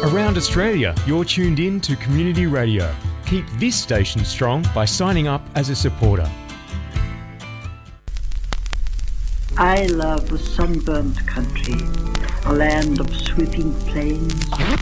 Around Australia, you're tuned in to Community Radio. Keep this station strong by signing up as a supporter. I love the sunburnt country, a land of sweeping plains.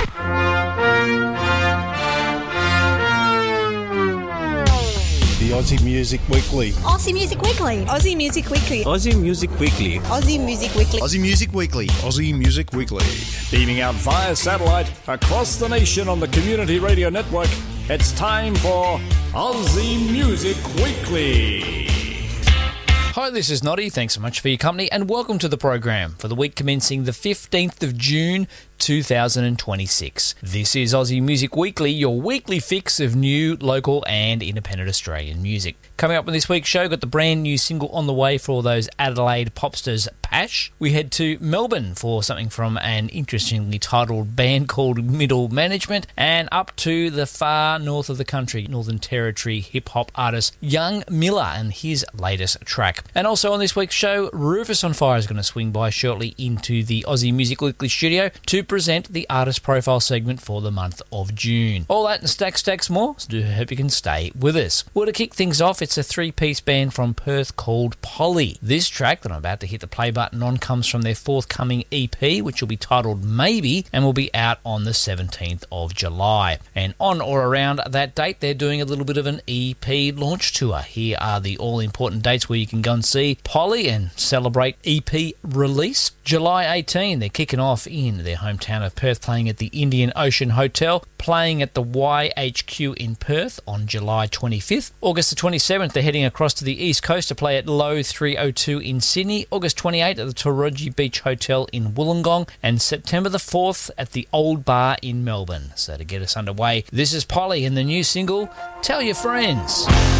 The Aussie Music Weekly. Aussie Music Weekly. Aussie Music Weekly. Aussie Music Weekly. Aussie Music Weekly. Aussie Music Weekly. Aussie Music Weekly. Beaming out via satellite across the nation on the Community Radio Network, it's time for Aussie Music Weekly. Hi, this is Noddy. Thanks so much for your company and welcome to the program for the week commencing the 15th of June 2026. This is Aussie Music Weekly, your weekly fix of new, local and independent Australian music. Coming up on this week's show, got the brand new single on the way for all those Adelaide popsters, Pash. We head to Melbourne for something from an interestingly titled band called Middle Management, and up to the far north of the country, Northern Territory hip-hop artist Young Miller and his latest track. And also on this week's show, Rufus on Fire is going to swing by shortly into the Aussie Music Weekly studio to present the artist profile segment for the month of June. All that and stacks more, so do hope you can stay with us. Well, to kick things off, it's a three-piece band from Perth called Polly. This track that I'm about to hit the play button on comes from their forthcoming EP, which will be titled Maybe, and will be out on the 17th of July. And on or around that date, they're doing a little bit of an EP launch tour. Here are the all-important dates where you can go and see Polly and celebrate EP release. July 18, they're kicking off in their hometown of Perth, playing at the Indian Ocean Hotel, playing at the YHQ in Perth on July 25th. August the 27th, they're heading across to the East Coast to play at Low 302 in Sydney. August 28th at the Taraji Beach Hotel in Wollongong, and September the 4th at the Old Bar in Melbourne. So to get us underway, this is Polly and the new single, Tell Your Friends.